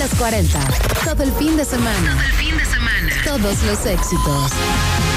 los 40. Todo el fin de semana. Todos los éxitos.